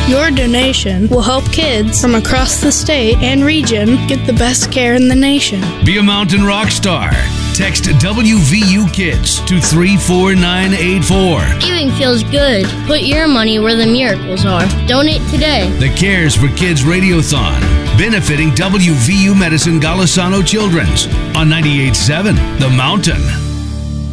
Your donation will help kids from across the state and region get the best care in the nation. Be a mountain rock star. Text WVU Kids to 34984. Giving feels good. Put your money where the miracles are. Donate today. The Cares for Kids Radiothon, benefiting WVU Medicine Golisano Children's on 98.7 The Mountain.